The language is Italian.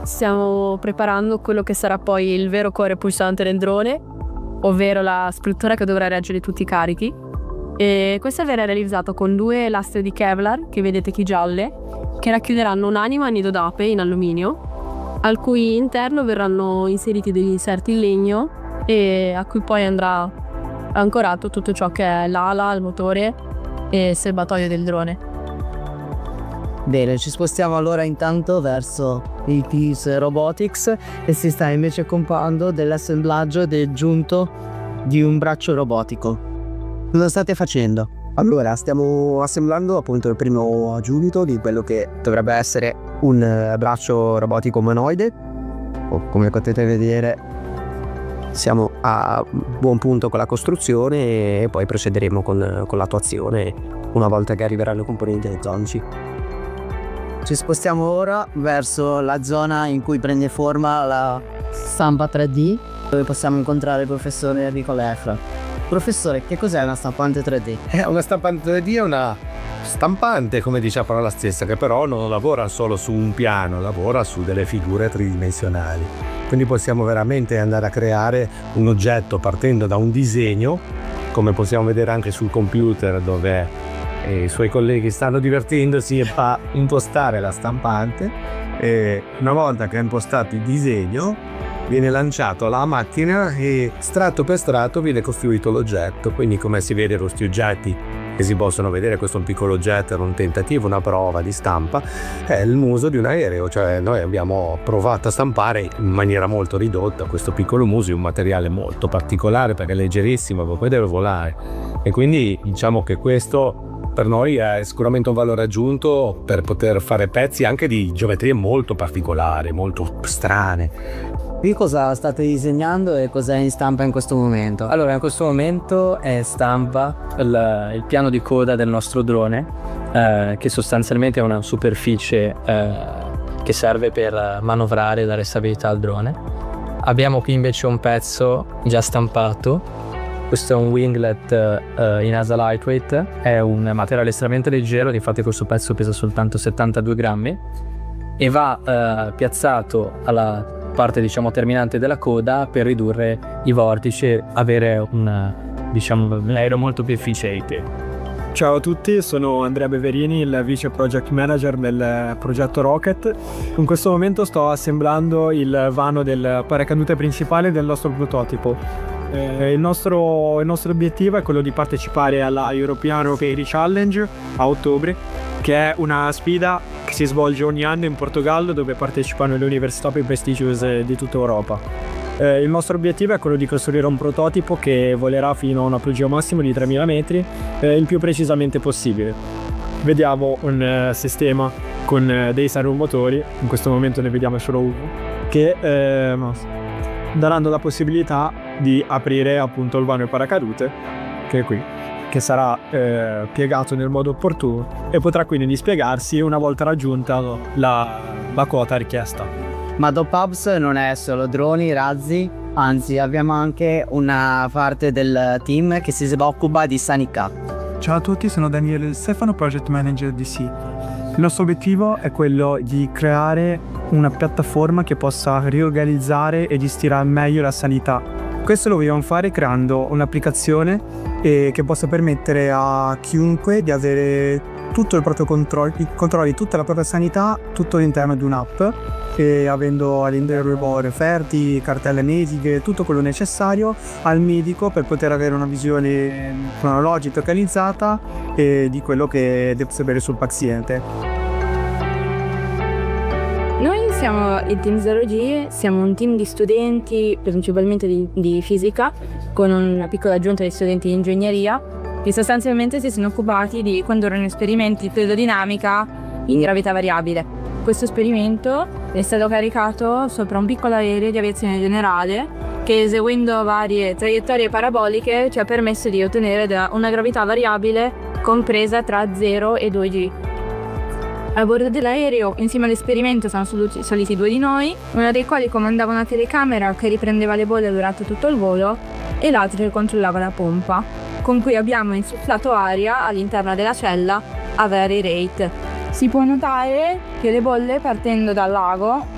stiamo preparando quello che sarà poi il vero cuore pulsante del drone, ovvero la struttura che dovrà reggere tutti i carichi. E questa verrà realizzata con 2 lastre di Kevlar, che vedete qui gialle, che racchiuderanno un'anima a nido d'ape in alluminio, al cui interno verranno inseriti degli inserti in legno e a cui poi andrà ancorato tutto ciò che è l'ala, il motore e il serbatoio del drone. Bene, ci spostiamo allora intanto verso il Peace Robotics e si sta invece occupando dell'assemblaggio del giunto di un braccio robotico. Cosa state facendo? Allora, stiamo assemblando appunto il primo giunto di quello che dovrebbe essere un braccio robotico umanoide. Come potete vedere, siamo a buon punto con la costruzione e poi procederemo con l'attuazione una volta che arriveranno i componenti elettronici. Ci spostiamo ora verso la zona in cui prende forma la stampa 3D, dove possiamo incontrare il professore Enrico Lefra. Professore, che cos'è una stampante 3D? Una stampante 3D è una stampante, come dice la parola stessa, che però non lavora solo su un piano, lavora su delle figure tridimensionali. Quindi possiamo veramente andare a creare un oggetto partendo da un disegno, come possiamo vedere anche sul computer dove i suoi colleghi stanno divertendosi a impostare la stampante, e una volta che ha impostato il disegno viene lanciato alla macchina e strato per strato viene costruito l'oggetto. Quindi, come si vede, questi oggetti che si possono vedere, questo è un piccolo oggetto, era un tentativo, una prova di stampa, è il muso di un aereo, cioè noi abbiamo provato a stampare in maniera molto ridotta questo piccolo muso, un materiale molto particolare perché è leggerissimo, poi deve volare, e quindi diciamo che questo per noi è sicuramente un valore aggiunto per poter fare pezzi anche di geometrie molto particolari, molto strane. Qui cosa state disegnando e cos'è in stampa in questo momento? Allora, in questo momento è in stampa il piano di coda del nostro drone, che sostanzialmente è una superficie che serve per manovrare e dare stabilità al drone. Abbiamo qui invece un pezzo già stampato. Questo è un winglet in asa lightweight, è un materiale estremamente leggero, infatti questo pezzo pesa soltanto 72 grammi e va piazzato alla parte terminante della coda per ridurre i vortici e avere un aereo molto più efficiente. Ciao a tutti, sono Andrea Beverini, il Vice Project Manager del progetto Rocket. In questo momento sto assemblando il vano del paracadute principale del nostro prototipo. Il nostro obiettivo è quello di partecipare alla European Ropery Challenge a ottobre, che è una sfida che si svolge ogni anno in Portogallo, dove partecipano le università più prestigiose di tutta Europa. Il nostro obiettivo è quello di costruire un prototipo che volerà fino a un apogeo massimo di 3000 metri, il più precisamente possibile. Vediamo un sistema con dei servomotori, in questo momento ne vediamo solo uno, che daranno la possibilità di aprire appunto il vano e paracadute, che è qui, che sarà piegato nel modo opportuno e potrà quindi dispiegarsi una volta raggiunta la quota richiesta. Ma DOPABS non è solo droni, razzi, anzi abbiamo anche una parte del team che si occupa di sanità. Ciao a tutti, sono Daniele Stefano, Project Manager DC. Il nostro obiettivo è quello di creare una piattaforma che possa riorganizzare e gestire al meglio la sanità. Questo lo vogliamo fare creando un'applicazione che possa permettere a chiunque di avere tutto il proprio controllo di tutta la propria sanità, tutto all'interno di un'app, e avendo all'interno referti, cartelle mediche, tutto quello necessario al medico per poter avere una visione cronologica e organizzata di quello che deve sapere sul paziente. Noi siamo il Team 0G, siamo un team di studenti principalmente di fisica, con una piccola aggiunta di studenti di ingegneria, che sostanzialmente si sono occupati di condurre un esperimento di fluidodinamica in gravità variabile. Questo esperimento è stato caricato sopra un piccolo aereo di aviazione generale che, eseguendo varie traiettorie paraboliche, ci ha permesso di ottenere una gravità variabile compresa tra 0 e 2G. A bordo dell'aereo, insieme all'esperimento, sono saliti 2 di noi, uno dei quali comandava una telecamera che riprendeva le bolle durante tutto il volo e l'altro che controllava la pompa, con cui abbiamo insufflato aria all'interno della cella a vari rate. Si può notare che le bolle, partendo dal lago,